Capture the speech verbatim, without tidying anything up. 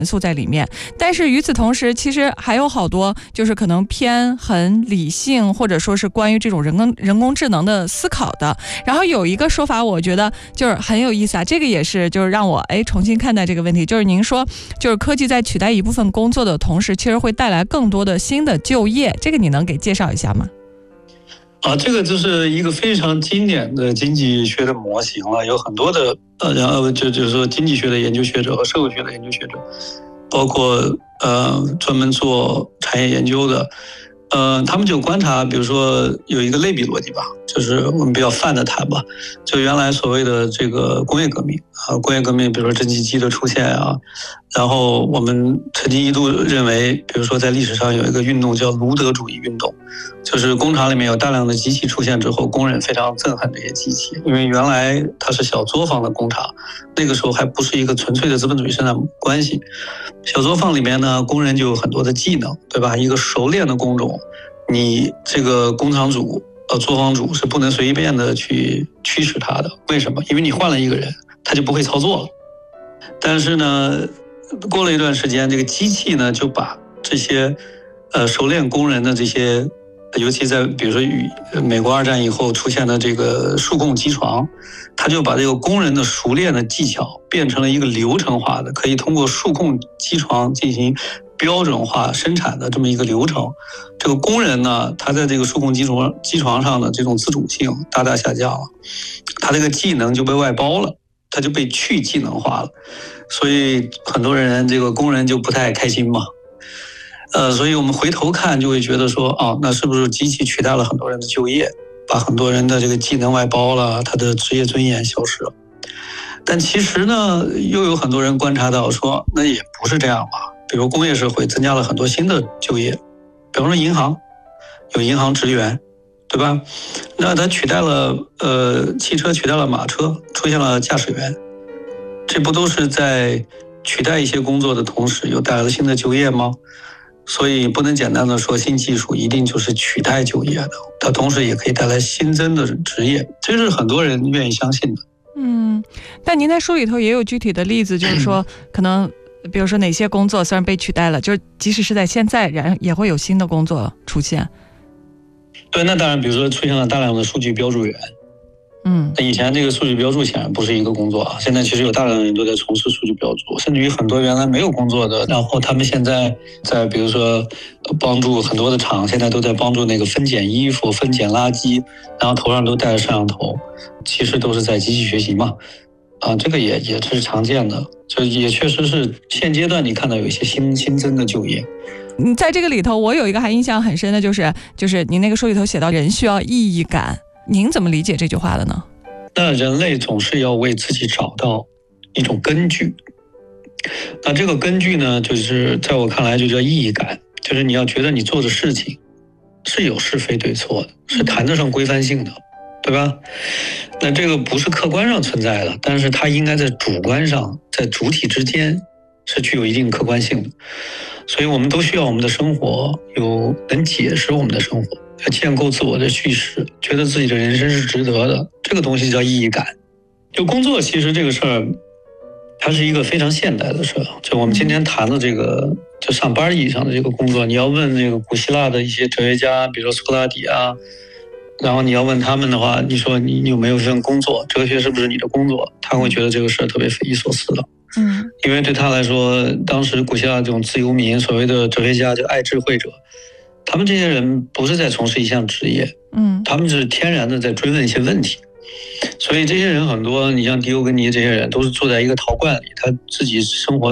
素在里面。但是与此同时，其实还有好多就是可能偏很理性，或者说是关于这种人工人工智能的思考的。然后有一个说法，我觉得就是很有意思啊，这个也是就是让我哎重新看待这个问题，就是您说就是科技在取代一部分工作的同时，其实会带来更多的新的就业，这个你能给介绍一下吗？ 啊，这个就是一个非常经典的经济学的模型了，有很多的呃，然后就就是说经济学的研究学者和社会学的研究学者，包括呃专门做产业研究的，呃，他们就观察，比如说有一个类比逻辑吧，就是我们比较泛的谈吧，就原来所谓的这个工业革命啊，工业革命，比如说蒸汽机的出现啊，然后我们曾经一度认为，比如说在历史上有一个运动叫卢德主义运动，就是工厂里面有大量的机器出现之后，工人非常憎恨这些机器，因为原来它是小作坊的工厂，那个时候还不是一个纯粹的资本主义生产关系。小作坊里面呢，工人就有很多的技能，对吧？一个熟练的工种，你这个工厂主、呃作坊主是不能随便的去驱使他的。为什么？因为你换了一个人，他就不会操作了。但是呢，过了一段时间，这个机器呢就把这些呃熟练工人的这些，尤其在比如说与美国二战以后出现的这个数控机床，他就把这个工人的熟练的技巧变成了一个流程化的，可以通过数控机床进行标准化生产的这么一个流程。这个工人呢，他在这个数控机床机床上的这种自主性大大下降了，他这个技能就被外包了，他就被去技能化了，所以很多人这个工人就不太开心嘛。呃，所以我们回头看就会觉得说，哦，那是不是机器取代了很多人的就业，把很多人的这个技能外包了，他的职业尊严消失了。但其实呢，又有很多人观察到说，那也不是这样吧。比如工业社会增加了很多新的就业，比方说银行，有银行职员，对吧？那它取代了呃汽车，取代了马车，出现了驾驶员，这不都是在取代一些工作的同时，又带来了新的就业吗？所以不能简单的说新技术一定就是取代就业的，它同时也可以带来新增的职业，这是很多人愿意相信的。 嗯，但您在书里头也有具体的例子，就是说可能比如说哪些工作虽然被取代了，就是即使是在现在然也会有新的工作出现。 对，那当然比如说出现了大量的数据标注员。 嗯， 那以前这个数据标注显然不是一个工作啊，现在其实有大量的人都在从事数据标注，甚至于很多原来没有工作的，然后他们现在在比如说帮助很多的厂，现在都在帮助那个分拣衣服、分拣垃圾，然后头上都带着摄像头，其实都是在机器学习嘛。啊，这个也也是常见的，所以也确实是现阶段你看到有一些新新增的就业。 嗯，在这个里头，我有一个还印象很深的就是，就是您那个书里头写到人需要意义感。您怎么理解这句话的呢？ 那人类总是要为自己找到一种根据，那这个根据呢，就是在我看来就叫意义感，就是你要觉得你做的事情是有是非对错的，是谈得上规范性的，对吧？那这个不是客观上存在的，但是它应该在主观上，在主体之间是具有一定客观性的。所以我们都需要我们的生活有能解释我们的生活，要建构自我的叙事，觉得自己的人生是值得的，这个东西叫意义感。就工作其实这个事儿，它是一个非常现代的事儿。就我们今天谈的这个，就上班意义上的这个工作，你要问这个古希腊的一些哲学家，比如说苏格拉底啊，然后你要问他们的话，你说你有没有一份工作，哲学是不是你的工作，他会觉得这个事儿特别匪夷所思的。 嗯， 因为对他来说，当时古希腊这种自由民，所谓的哲学家就爱智慧者，他们这些人不是在从事一项职业， 嗯， 他们是天然的在追问一些问题。所以这些人很多，你像狄欧根尼这些人，都是住在一个陶罐里，他自己生活